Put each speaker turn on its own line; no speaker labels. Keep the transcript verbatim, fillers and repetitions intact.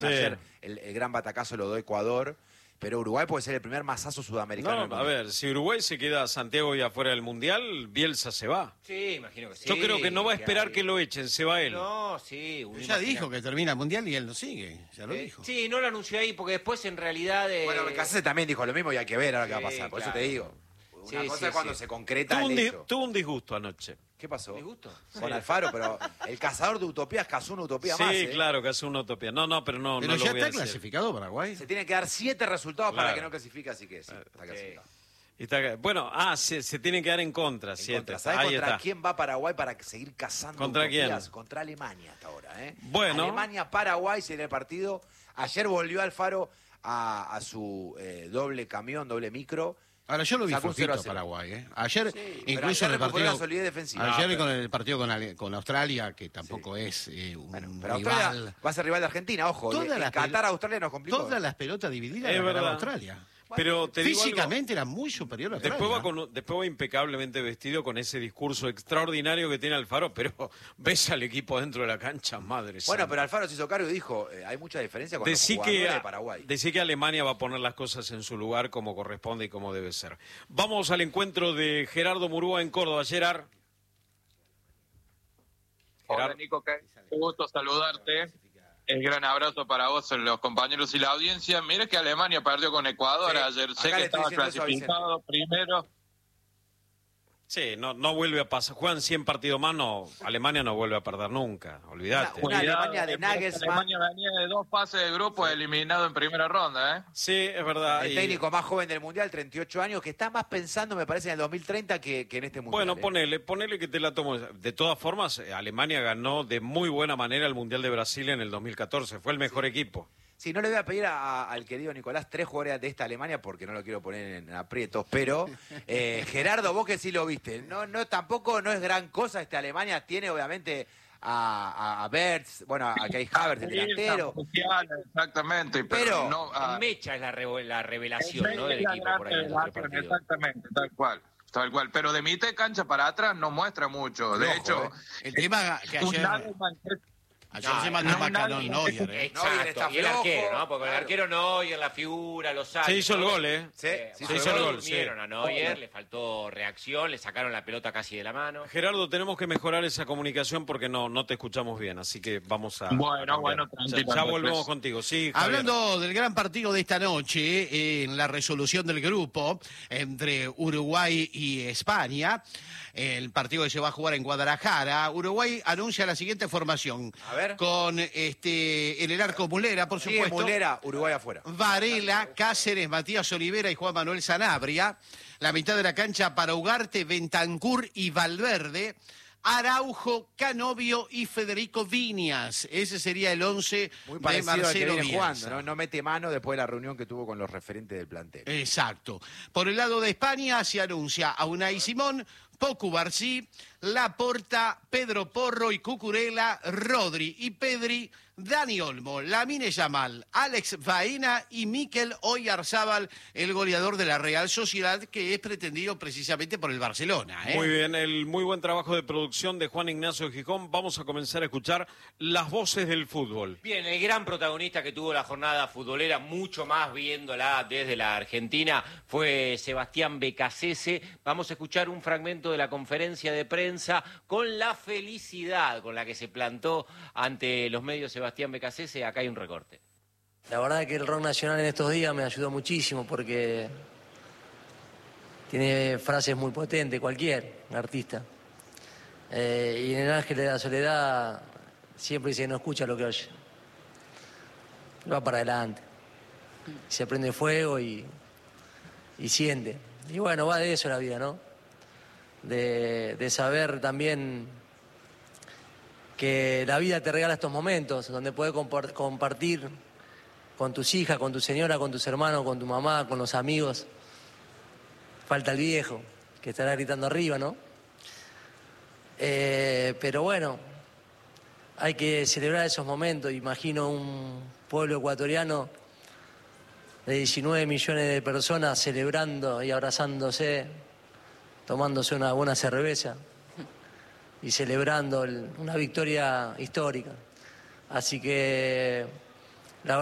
Sí. Ayer el, el gran batacazo lo dio Ecuador, pero Uruguay puede ser el primer masazo sudamericano.
No, a ver, si Uruguay se queda Santiago y afuera del Mundial, Bielsa se va.
Sí, imagino que sí.
Yo creo que no va a esperar
que,
que lo echen, se va él.
No, sí.
Ya imagina... dijo que termina el Mundial y él lo sigue, ya lo eh, dijo.
Sí, no lo anunció ahí porque después en realidad... Eh...
Bueno, Becasese también dijo lo mismo y hay que ver ahora sí, qué va a pasar, por claro. eso te digo. Una sí, cosa sí, es cuando sí. se concreta
tuvo
el
un
hecho.
Tuvo un disgusto anoche.
¿Qué pasó?
¿Disgusto?
Con sí. Alfaro, pero el cazador de utopías cazó una utopía
sí,
más.
Sí,
¿eh?
claro, cazó una utopía. No, no, pero no
Pero
no
ya
lo voy
está
a
clasificado Paraguay.
Se tienen que dar siete resultados
claro.
para que no clasifique, así que sí, está okay. clasificado.
Está, bueno, ah, se, se tienen que dar en contra, en siete. Contra.
¿Sabes
Ahí
contra
está.
quién va Paraguay para seguir cazando
¿Contra
utopías?
quién?
Contra Alemania hasta ahora, ¿eh?
Bueno.
Alemania-Paraguay sería el partido. Ayer volvió Alfaro a, a su eh, doble camión, doble micro.
Ahora yo lo vi flojito a Paraguay, ¿eh? Ayer,
sí,
incluso en el partido.
La solidez defensiva.
Ayer
no, pero...
con el partido con, con Australia, que tampoco sí. es eh, un bueno, pero rival.
Australia va a ser rival de Argentina, ojo.
Todas
en Qatar, Australia nos complicó.
Todas las pelotas divididas
es verdad.
Australia.
Pero te
físicamente
digo
algo, era muy superior a Australia.
Después va, con, después va impecablemente vestido con ese discurso extraordinario que tiene Alfaro, pero ves al equipo dentro de la cancha, madre
Bueno,
santa.
pero Alfaro se hizo cargo y dijo, eh, hay mucha diferencia con
decí
los jugadores
que,
de Paraguay.
Decí que Alemania va a poner las cosas en su lugar como corresponde y como debe ser. Vamos al encuentro de Gerardo Murúa en Córdoba. Gerard.
Hola, Nico, qué gusto saludarte. El gran abrazo para vos, los compañeros y la audiencia. Mire que Alemania perdió con Ecuador sí, ayer. Sé que estaba clasificado primero.
Sí, no, no vuelve a pasar. Juegan cien partidos más, no. Alemania no vuelve a perder nunca. Olvídate.
Una, una Alemania de Nagelsmann.
Alemania venía de dos fases de grupo sí. eliminado en primera ronda, ¿eh?
Sí, es verdad.
El
y...
técnico más joven del Mundial, treinta y ocho años, que está más pensando, me parece, en el dos mil treinta que, que en este Mundial.
Bueno,
¿eh?
ponele, ponele que te la tomo. De todas formas, Alemania ganó de muy buena manera el Mundial de Brasil en el dos mil catorce. Fue el mejor sí. equipo.
Sí, no le voy a pedir a, a, al querido Nicolás tres jugadores de esta Alemania porque no lo quiero poner en aprietos, pero eh, Gerardo, vos que sí lo viste, no, no, tampoco no es gran cosa esta Alemania, tiene obviamente a, a, a Bertz, bueno, a Kai Havertz, el delantero.
Exactamente, pero,
pero
no, a...
Mecha es la, re, la revelación, ¿no? Del equipo por ahí.
Exactamente, tal cual. Tal cual, pero de mitad de cancha para atrás no muestra mucho, de
Ojo,
hecho...
Eh.
El tema que ayer... Ayer no, se mandó no, no, Neuer, ¿eh?
Exacto, y el arquero, ¿no? Porque claro. el arquero Neuer, la figura, los años.
Se hizo el gol, ¿eh?
Sí,
eh
se,
se hizo el gol.
Sí. a Neuer, le faltó reacción, le sacaron la pelota casi de la mano.
Gerardo, tenemos que mejorar esa comunicación porque no, no te escuchamos bien, así que vamos a...
Bueno,
a
bueno,
tranquilo. Ya, ya volvemos contigo, sí, Javier.
Hablando del gran partido de esta noche, eh, en la resolución del grupo entre Uruguay y España, el partido que se va a jugar en Guadalajara, Uruguay anuncia la siguiente formación.
A ver.
Con este en el arco Mulera, por
sí,
supuesto.
Mulera, Uruguay afuera.
Varela, Cáceres, Matías Olivera y Juan Manuel Sanabria. La mitad de la cancha para Ugarte, Bentancur y Valverde. Araujo, Canovio y Federico Viñas. Ese sería el once de Marcelo Bielsa.
¿no? no mete mano después de la reunión que tuvo con los referentes del plantel.
Exacto. Por el lado de España se anuncia a Unai Simón, Pocu Barcí, Laporta, Pedro Porro y Cucurella, Rodri y Pedri, Dani Olmo, Lamine Yamal, Alex Baena y Mikel Oyarzábal, el goleador de la Real Sociedad, que es pretendido precisamente por el Barcelona. ¿eh?
Muy bien, el muy buen trabajo de producción de Juan Ignacio Gijón. Vamos a comenzar a escuchar las voces del fútbol.
Bien, el gran protagonista que tuvo la jornada futbolera, mucho más viéndola desde la Argentina, fue Sebastián Becasese. Vamos a escuchar un fragmento de la conferencia de prensa con la felicidad con la que se plantó ante los medios Sebastián Becasese. Acá hay un recorte.
La verdad que el rock nacional en estos días me ayudó muchísimo porque tiene frases muy potentes, cualquier artista. Eh, y en el Ángel de la Soledad siempre dice no escucha lo que oye. Va para adelante. Se prende fuego y, y siente. Y bueno, va de eso la vida, ¿no? De, de saber también que la vida te regala estos momentos donde puedes compartir con tus hijas, con tu señora, con tus hermanos, con tu mamá, con los amigos. Falta el viejo, que estará gritando arriba, ¿no? Eh, pero bueno, hay que celebrar esos momentos. Imagino un pueblo ecuatoriano de diecinueve millones de personas celebrando y abrazándose, tomándose una buena cerveza y celebrando el, una victoria histórica. Así que